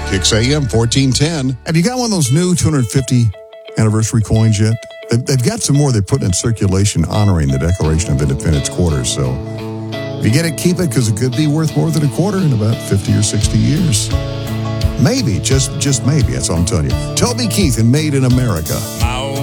Kicks AM 1410. Have you got one of those new 250 anniversary coins yet? They've got some more they're putting in circulation honoring the Declaration of Independence quarters. So if you get it, keep it, because it could be worth more than a quarter in about 50 or 60 years. Maybe, just maybe, that's all I'm telling you. Toby Keith and Made in America. My